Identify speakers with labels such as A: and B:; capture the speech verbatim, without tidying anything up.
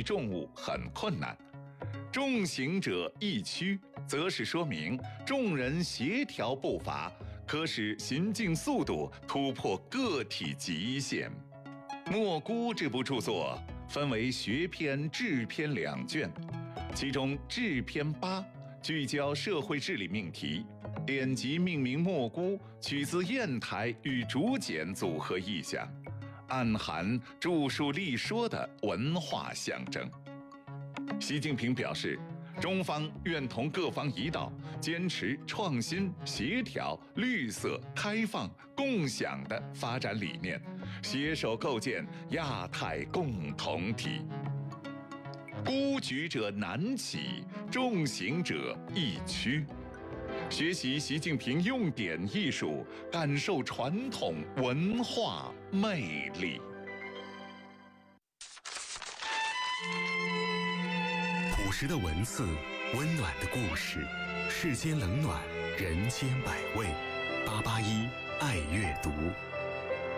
A: 重物很困难。重行者易趋，则是说明众人协调步伐，可使行进速度突破个体极限。莫估这部著作分为学篇、志篇两卷，其中志篇八聚焦社会治理命题，典籍命名莫估，取自砚台与竹简组合意象，暗含著述立说的文化象征。习近平表示，中方愿同各方一道，坚持创新、协调、绿色、开放、共享的发展理念，携手构建亚太共同体。孤举者难起，重行者易趋。学习习近平用典艺术，感受传统文化魅力。
B: 朴实的文字，温暖的故事，世间冷暖，人间百味。